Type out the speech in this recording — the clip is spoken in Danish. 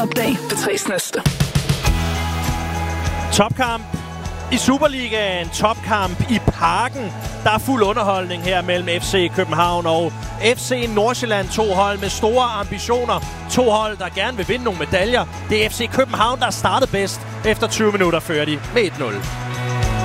Opdag P3's næste. Topkamp i Superligaen, topkamp i Parken. Der er fuld underholdning her mellem FC København og FC Nordsjælland. 2 hold med store ambitioner. 2 hold, der gerne vil vinde nogle medaljer. Det er FC København, der startede bedst. Efter 20 minutter fører de med 1-0.